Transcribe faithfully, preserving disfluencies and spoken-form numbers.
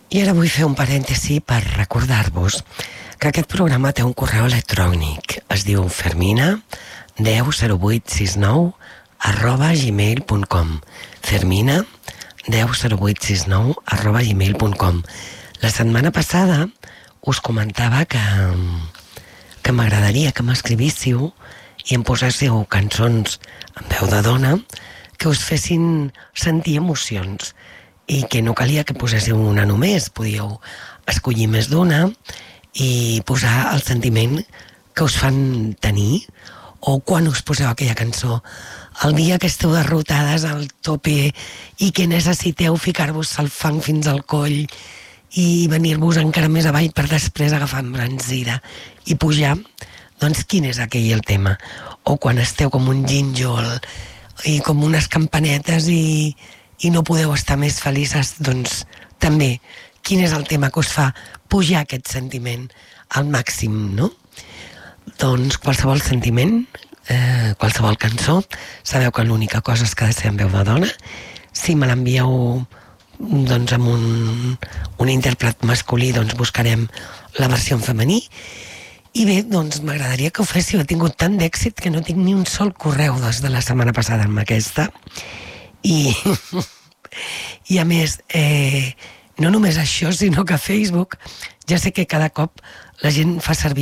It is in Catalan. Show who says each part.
Speaker 1: I ara vull fer un parèntesi per recordar-vos que aquest programa té un correu electrònic. Es diu fermina deu zero vuit sis nou arroba gmail punt com. Fermina deu zero vuit sis nou arroba gmail punt com. La setmana passada us comentava que, que m'agradaria que m'escrivíssiu i em poséssiu cançons en veu de dona que us fessin sentir emocions i que no calia que poséssiu una només, podíeu escollir més d'una i posar el sentiment que us fan tenir, o quan us poseu aquella cançó el dia que esteu derrotades al tope i que necessiteu ficar-vos al fang fins al coll i venir-vos encara més avall per després agafar embranzida i pujar. Doncs quin és aquell el tema? O quan esteu com un gínjol i com unes campanetes i, i no podeu estar més felices, doncs també quin és el tema que us fa pujar aquest sentiment al màxim, no? Doncs qualsevol sentiment, eh, qualsevol cançó, sabeu que l'única cosa és que ha de ser en veu de dona. Si me l'envieu doncs amb un, un intèrpret masculí, doncs buscarem la versió en femení. I bé, doncs m'agradaria que ho féssiu. He tingut tant d'èxit que no tinc ni un sol correu des de la setmana passada amb aquesta. I, i a més, eh, no només això, sinó que a Facebook ja sé que cada cop la gent fa servir